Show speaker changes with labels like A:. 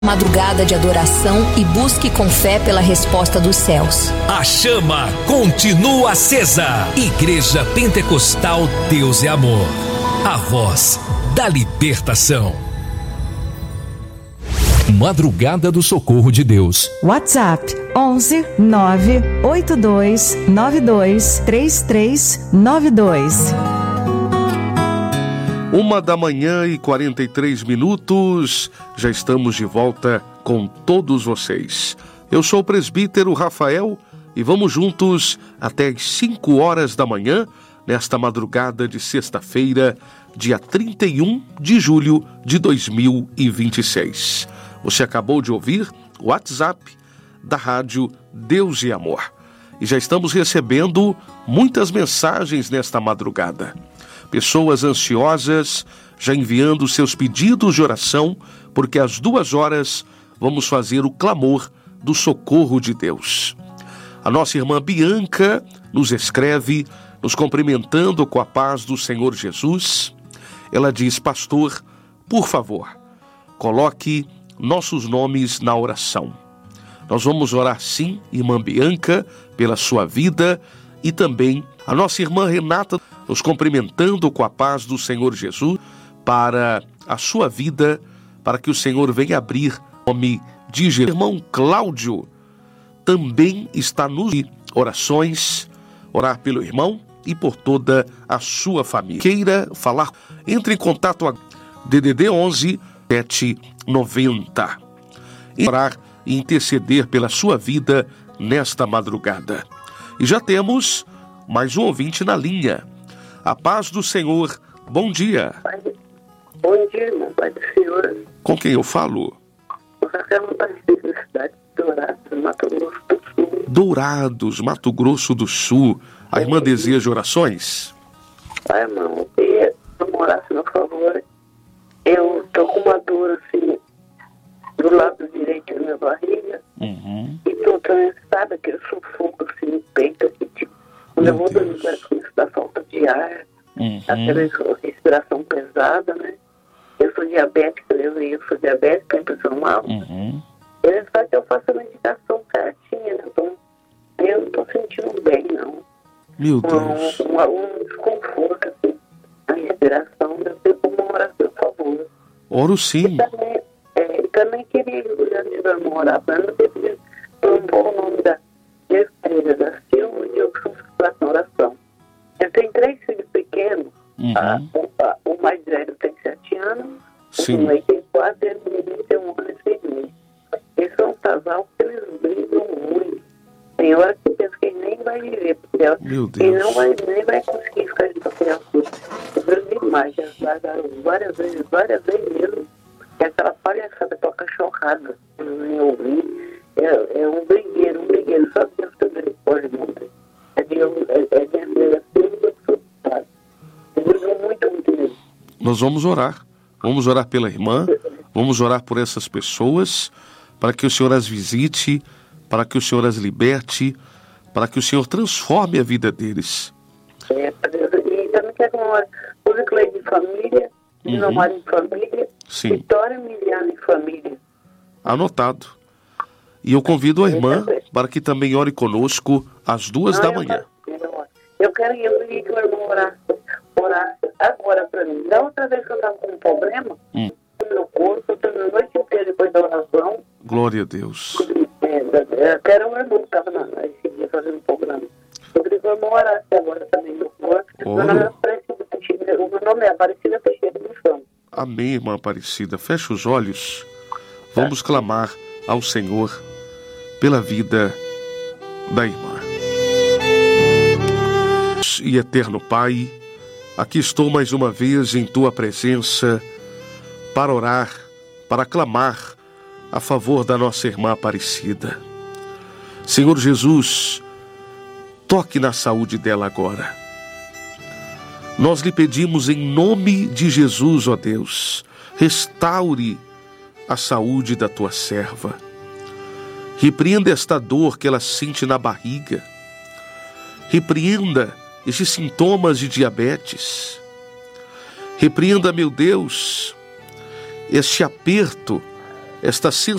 A: Madrugada de adoração e busque com fé pela resposta dos céus.
B: A chama continua acesa. Igreja Pentecostal Deus é Amor. A voz da libertação. Madrugada do Socorro de Deus.
C: WhatsApp 11 982 92 3392.
D: 1h43, já estamos de volta com todos vocês. Eu sou o presbítero Rafael e vamos juntos até as 5 horas da manhã, nesta madrugada de sexta-feira, dia 31 de julho de 2026. Você acabou de ouvir o WhatsApp da Rádio Deus e Amor. E já estamos recebendo muitas mensagens nesta madrugada. Pessoas ansiosas já enviando seus pedidos de oração, porque às 2 horas vamos fazer o clamor do socorro de Deus. A nossa irmã Bianca nos escreve, nos cumprimentando com a paz do Senhor Jesus. Ela diz: pastor, por favor, coloque nossos nomes na oração. Nós vamos orar sim, irmã Bianca, pela sua vida, e também a nossa irmã Renata nos cumprimentando com a paz do Senhor Jesus para a sua vida, para que o Senhor venha abrir o nome de Jesus. O irmão Cláudio também está nos orações, orar pelo irmão e por toda a sua família. Queira falar, entre em contato a DDD 11 790 e orar e interceder pela sua vida nesta madrugada. E já temos mais um ouvinte na linha. A paz do Senhor, bom dia.
E: Bom dia, irmão, Pai do Senhor.
D: Com quem eu falo?
E: O Rafael Aparecido, da cidade de Dourados, Mato Grosso do Sul.
D: Dourados, Mato Grosso do Sul. A irmã deseja orações?
E: Pai, irmão, eu queria que eu morasse, por favor. Eu tô com uma dor, assim, do lado direito da minha barriga. E tô também, sabe, aquele sufoco, assim, no peito, assim, tipo, quando eu vou dormir, parece que isso dá falta de ar. Aquela respiração pesada, né? Eu sou diabética, eu sou diabética, tem pressão alta. Eles fazem que eu faço a medicação certinha, né? Então, eu não tô sentindo bem, não.
D: Meu Deus.
E: Um desconforto, assim, a respiração. Eu tenho como orar, por favor.
D: Oro sim.
E: E também queria, antes de eu orar, para não ter pedido, o nome da Estrela da Silva e eu sou para oração. Eu tenho 3 filhos pequenos. O mais velho tem 7 anos, o meio tem 4 e o menino tem 1 ano e 6 meses. Eles são um casal que eles brigam muito. Tem hora que pensa que ele nem vai viver, porque ele não vai, nem vai conseguir ficar de criar tudo. Eu vejo demais, já largaram várias vezes mesmo. E aquela palhaçada com a cachorrada, eu não ouvi. É um brigueiro, só Deus tem misericórdia do mundo. É de André Silva, muito mesmo.
D: Nós vamos orar pela irmã, vamos orar por essas pessoas, para que o Senhor as visite, para que o Senhor as liberte, para que o Senhor transforme a vida deles.
E: E também quero uma música de família, de namoro em família, Vitória Miliano em família.
D: Anotado. E eu convido a irmã para que também ore conosco às 2 da manhã.
E: Eu queria que o irmão orasse agora para mim. Da outra vez que eu estava com um problema, no meu corpo, eu estou a noite inteira depois da oração.
D: Glória a Deus.
E: Eu quero um irmão que estava nesse dia fazendo um programa. Eu queria que o irmão orasse agora também no corpo. Meu nome é Aparecida Teixeira do Chão.
D: Amém, irmã Aparecida. Feche os olhos. Vamos clamar ao Senhor pela vida da irmã. E eterno Pai, aqui estou mais uma vez em Tua presença para orar, para clamar a favor da nossa irmã Aparecida. Senhor Jesus, toque na saúde dela agora. Nós lhe pedimos em nome de Jesus, ó Deus, restaure a saúde da Tua serva. Repreenda esta dor que ela sente na barriga. Repreenda estes sintomas de diabetes. Repreenda, meu Deus, este aperto esta